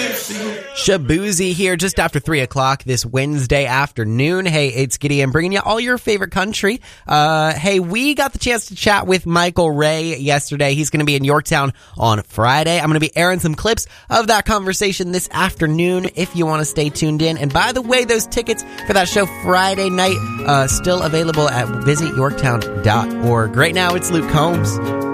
Shabuzi here just after 3 o'clock this Wednesday afternoon. Hey, it's Gideon bringing you all your favorite country. Hey, we got the chance to chat with Michael Ray yesterday. He's going to be in Yorktown on Friday. I'm going to be airing some clips of that conversation this afternoon if you want to stay tuned in. And by the way, those tickets for that show Friday night still available at visityorktown.org. Right now, it's Luke Combs.